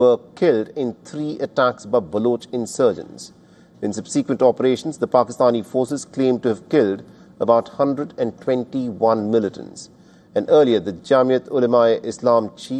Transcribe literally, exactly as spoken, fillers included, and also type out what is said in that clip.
were killed in three attacks by Baloch insurgents. In subsequent operations, the Pakistani forces claimed to have killed about one hundred twenty-one militants. And earlier, the Jamiat Ulema-e-Islam chief